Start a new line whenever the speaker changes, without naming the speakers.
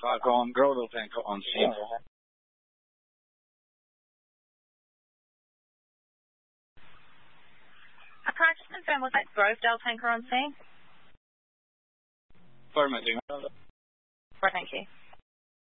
con Grow tanker on scene.
Can I just confirm, was that Grovedale tanker on scene?
Affirmative.
Right, thank you.